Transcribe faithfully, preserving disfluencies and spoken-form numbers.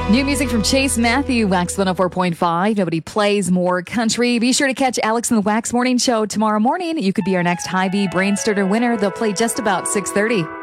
New music from Chase Matthew, Wax one oh four point five. Nobody plays more country. Be sure to catch Alex and the Wax Morning Show tomorrow morning. You could be our next Hy-Vee Brainstarter winner. They'll play just about six thirty.